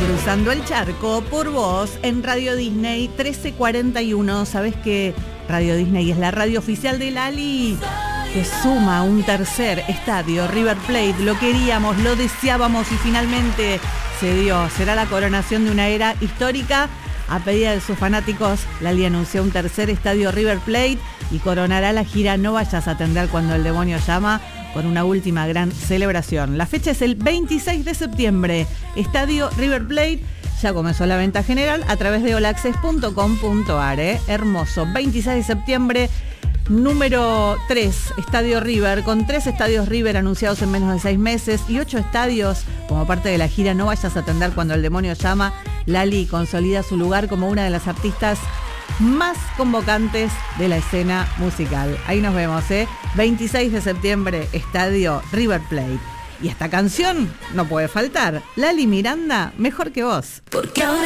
Cruzando el charco por vos en Radio Disney 1341. ¿Sabés que Radio Disney es la radio oficial de Lali? Que suma un tercer estadio, River Plate. Lo queríamos, lo deseábamos y finalmente se dio. Será la coronación de una era histórica. A pedida de sus fanáticos, Lali anunció un tercer estadio River Plate y coronará la gira No vayas a atender cuando el demonio llama, con una última gran celebración. La fecha es el 26 de septiembre. Estadio River Plate. Ya comenzó la venta general a través de olaccess.com.ar. Hermoso. 26 de septiembre. Número 3, Estadio River, con 3 estadios River anunciados en menos de 6 meses y 8 estadios como parte de la gira No vayas a atender cuando el demonio llama. Lali consolida su lugar como una de las artistas más convocantes de la escena musical. Ahí nos vemos, 26 de septiembre, Estadio River Plate. Y esta canción no puede faltar. Lali Miranda, Mejor que vos. Porque ahora